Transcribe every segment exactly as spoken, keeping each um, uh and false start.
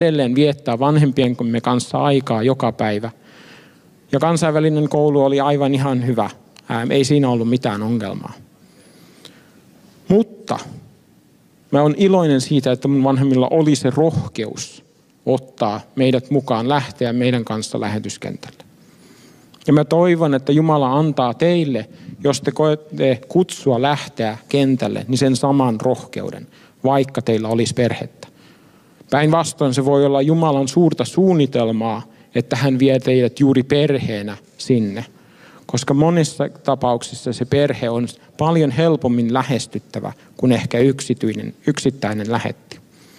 edelleen viettää vanhempiemme kanssa aikaa joka päivä. Ja kansainvälinen koulu oli aivan ihan hyvä. Ää, ei siinä ollut mitään ongelmaa. Mutta mä oon iloinen siitä, että mun vanhemmilla oli se rohkeus ottaa meidät mukaan, lähteä meidän kanssa lähetyskentälle. Ja mä toivon, että Jumala antaa teille, jos te koette kutsua lähteä kentälle, niin sen saman rohkeuden, vaikka teillä olisi perhettä. Päinvastoin se voi olla Jumalan suurta suunnitelmaa, että hän vie teidät juuri perheenä sinne. Koska monissa tapauksissa se perhe on paljon helpommin lähestyttävä kuin ehkä yksityinen, yksittäinen lähetti.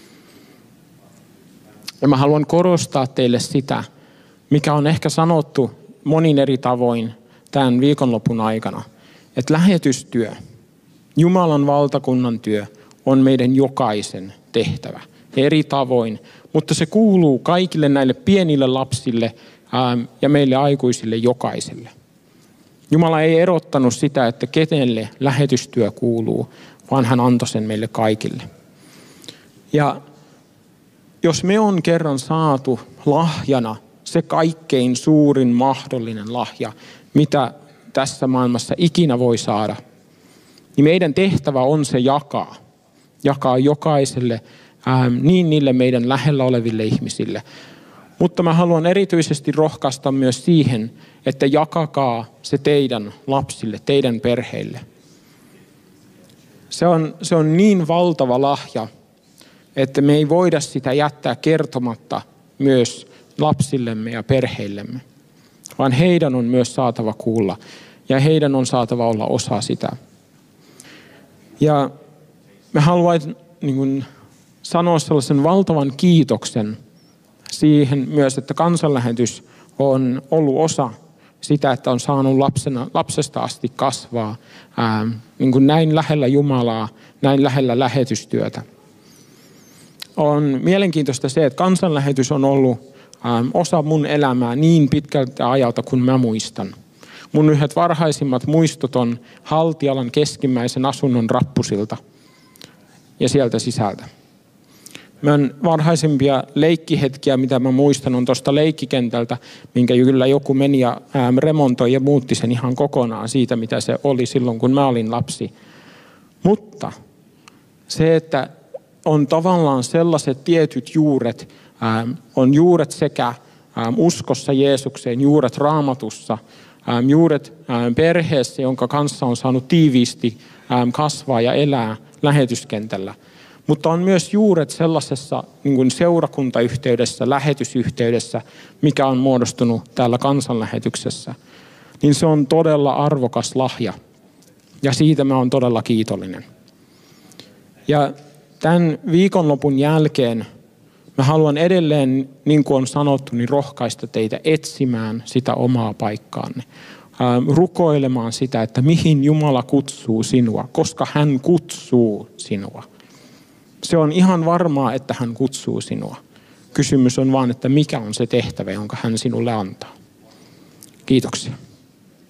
Ja mä haluan korostaa teille sitä, mikä on ehkä sanottu monin eri tavoin tämän viikonlopun aikana. Että lähetystyö, Jumalan valtakunnan työ on meidän jokaisen tehtävä eri tavoin. Mutta se kuuluu kaikille näille pienille lapsille ää, ja meille aikuisille jokaiselle. Jumala ei erottanut sitä, että kenelle lähetystyö kuuluu, vaan hän antoi sen meille kaikille. Ja jos me on kerran saatu lahjana se kaikkein suurin mahdollinen lahja, mitä tässä maailmassa ikinä voi saada, niin meidän tehtävä on se jakaa. Jakaa jokaiselle, ää, niin niille meidän lähellä oleville ihmisille. Mutta mä haluan erityisesti rohkaista myös siihen, että jakakaa se teidän lapsille, teidän perheille. Se on, se on niin valtava lahja, että me ei voida sitä jättää kertomatta myös lapsillemme ja perheillemme, vaan heidän on myös saatava kuulla ja heidän on saatava olla osa sitä. Ja mä haluan niin kuin sanoa sellaisen valtavan kiitoksen siihen myös, että kansanlähetys on ollut osa sitä, että on saanut lapsena, lapsesta asti kasvaa ää, niin kuin näin lähellä Jumalaa, näin lähellä lähetystyötä. On mielenkiintoista se, että kansanlähetys on ollut ää, osa mun elämää niin pitkältä ajalta kuin mä muistan. Mun yhdet varhaisimmat muistot on Haltialan keskimmäisen asunnon rappusilta ja sieltä sisältä. Mä varhaisimpia leikkihetkiä, mitä mä muistan, on tuosta leikkikentältä, minkä kyllä joku meni ja ää, remontoi ja muutti sen ihan kokonaan siitä, mitä se oli silloin, kun mä olin lapsi. Mutta se, että on tavallaan sellaiset tietyt juuret, ää, on juuret sekä ää, uskossa Jeesukseen, juuret Raamatussa, ää, juuret ää, perheessä, jonka kanssa on saanut tiiviisti ää, kasvaa ja elää lähetyskentällä. Mutta on myös juuret sellaisessa niin kuin seurakuntayhteydessä, lähetysyhteydessä, mikä on muodostunut täällä kansanlähetyksessä. Niin se on todella arvokas lahja. Ja siitä mä oon todella kiitollinen. Ja tämän viikonlopun jälkeen mä haluan edelleen, niin kuin on sanottu, niin rohkaista teitä etsimään sitä omaa paikkaanne. Rukoilemaan sitä, että mihin Jumala kutsuu sinua, koska hän kutsuu sinua. Se on ihan varmaa, että hän kutsuu sinua. Kysymys on vaan, että mikä on se tehtävä, jonka hän sinulle antaa. Kiitoksia.